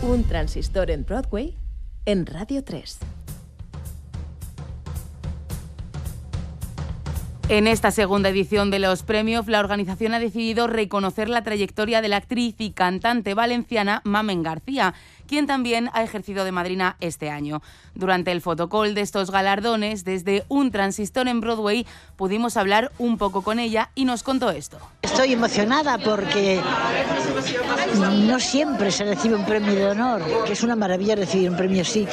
Un transistor en Broadway, en Radio 3. En esta segunda edición de los premios, la organización ha decidido reconocer la trayectoria de la actriz y cantante valenciana Mamen García, quien también ha ejercido de madrina este año. Durante el fotocall de estos galardones, desde Un transistor en Broadway, pudimos hablar un poco con ella y nos contó esto. Estoy emocionada porque no siempre se recibe un premio de honor, que es una maravilla recibir un premio así.